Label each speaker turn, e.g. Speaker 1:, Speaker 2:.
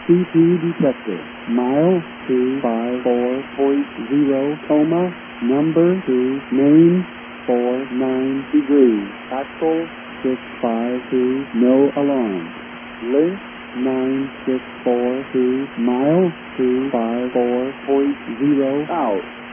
Speaker 1: CP detector. Mile 254.0, coma, number 2, name 49 degrees. Axle 652, no alarm. Link 9642, mile 254.0 out.